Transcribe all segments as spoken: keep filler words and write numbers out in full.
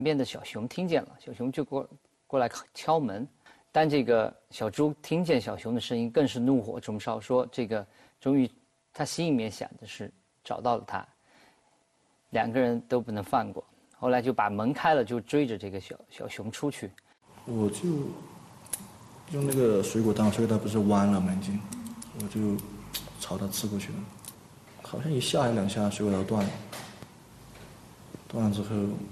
边的小熊听见了，小熊就过过来敲门，但这个小猪听见小熊的声音，更是怒火中烧，说这个终于他心里面想的是找到了他，两个人都不能放过，后来就把门开了，就追着这个小小熊出去。 我就用那个水果刀，水果刀不是弯了吗？已经，我就朝他刺过去了，好像一下还两下，水果刀断了，断了之后。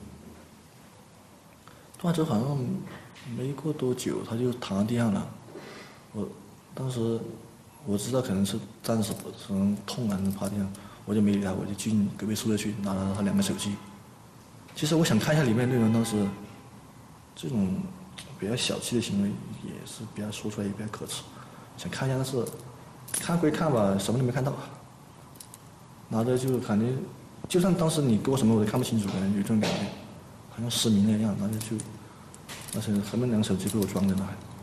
断之后好像没过多久，他就躺在地上了。我当时我知道可能是暂时可能痛还是趴地上，我就没理他，我就进隔壁宿舍去拿了他两个手机。其实我想看一下里面内容，当时这种比较小气的行为也是比较说出来也比较可耻，想看一下，但是看归看吧，什么都没看到。拿着就感觉，就算当时你给我什么我都看不清楚，可能有这种感觉。好像失明那样，那就就，而且后面两个手机被我装着呢。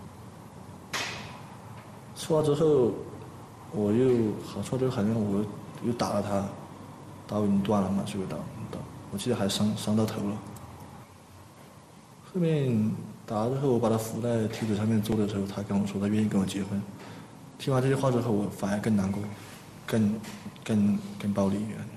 说完之后，我又好说之后好像我又打了他，刀已经断了嘛，水果刀，刀，我记得还伤伤到头了。后面打了之后，我把他扶在梯子上面坐的时候，他跟我说他愿意跟我结婚。听完这句话之后，我反而更难过，更更更暴力一点。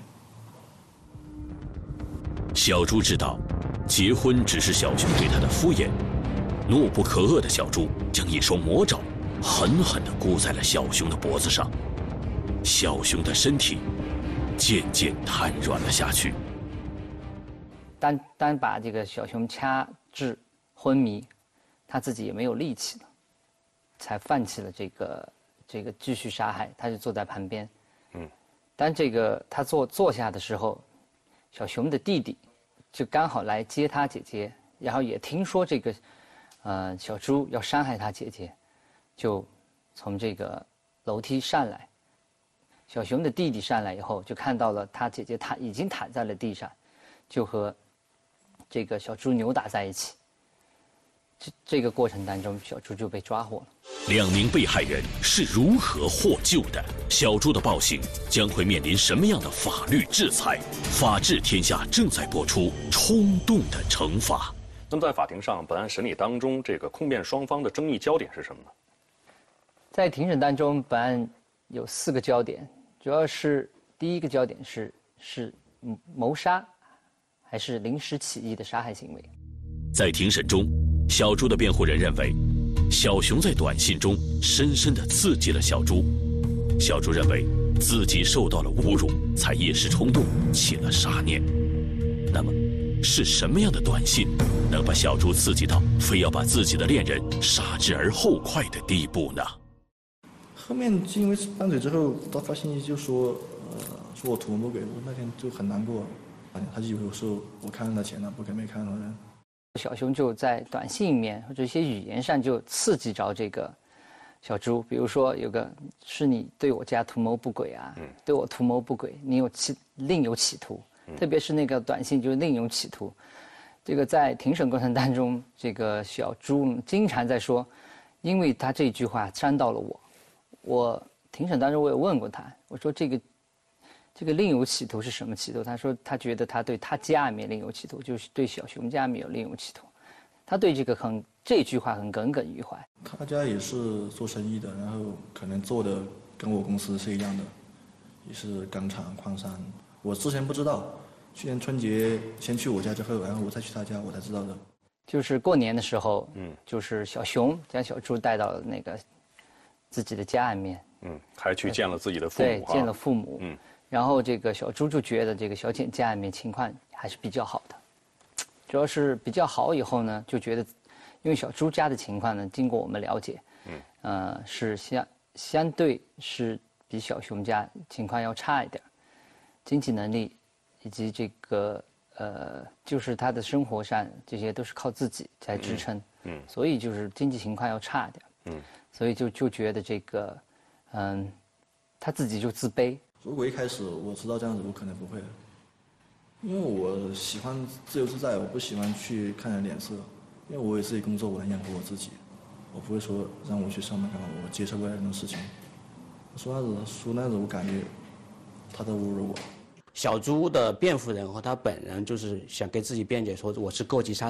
小猪知道。结婚只是小熊对他的敷衍，怒不可遏的小猪将一双魔爪狠狠地箍在了小熊的脖子上，小熊的身体渐渐瘫软了下去。 单单把这个小熊掐至昏迷，他自己也没有力气了，才放弃了这个这个继续杀害。他就坐在旁边，嗯，当这个他坐坐下的时候，小熊的弟弟就刚好来接他姐姐，然后也听说这个，呃，小猪要伤害他姐姐，就从这个楼梯上来。小熊的弟弟上来以后，就看到了他姐姐躺已经躺在了地上，就和这个小猪扭打在一起。这这个过程当中，小猪就被抓获了。 两名被害人是如何获救的？小猪的暴行将会面临什么样的法律制裁？法治天下正在播出《冲动的惩罚》。 那么在法庭上，本案审理当中，这个控辩双方的争议焦点是什么呢？ 在庭审当中，本案有四个焦点，主要是第一个焦点是是谋杀，还是临时起意的杀害行为。 在庭审中，小猪的辩护人认为，小熊在短信中深深地刺激了小猪。小猪认为自己受到了侮辱，才一时冲动起了杀念。那么，是什么样的短信能把小猪刺激到非要把自己的恋人杀之而后快的地步呢？ 后面因为拌嘴之后，他发信息就说，呃，说我图谋不轨，我那天就很难过，他就以为我说我看上他钱了，不给没看上人。 小熊就在短信里面或者一些语言上就刺激着这个小猪，比如说有个是你对我家图谋不轨啊，嗯、对我图谋不轨，你有企另有企图，嗯、特别是那个短信就是另有企图。这个在庭审过程当中，这个小猪经常在说，因为他这句话伤到了我。我庭审当中我也问过他，我说这个这个另有企图是什么企图？他说他觉得他对他家里面另有企图，就是对小熊家里面有另有企图。他对这个很这句话很耿耿于怀。 他家也是做生意的，然后可能做的跟我公司是一样的，也是钢厂矿山。我之前不知道，去年春节先去我家之后，然后我再去他家，我才知道的。 就是过年的时候，嗯，就是小熊将小猪带到了那个自己的家里面， 嗯，还去见了自己的父母， 对，见了父母，嗯。然后这个小猪就觉得这个小简家里面情况还是比较好的，主要是比较好以后呢，就觉得，因为小猪家的情况呢，经过我们了解，嗯，呃，是相相对是比小熊家情况要差一点，经济能力以及这个呃，就是他的生活上这些都是靠自己在支撑，嗯，嗯所以就是经济情况要差一点，嗯，所以就就觉得这个，嗯，他自己就自卑。 如果一开始我知道这样子，我可能不会，因为我喜欢自由自在，我不喜欢去看人脸色，因为我有自己工作，我能养活我自己，我不会说让我去上班干嘛，我接受不了这种事情。说那样子，说那样子，我感觉他在侮辱我。 小朱的辩护人和他本人就是想给自己辩解说我是过激杀。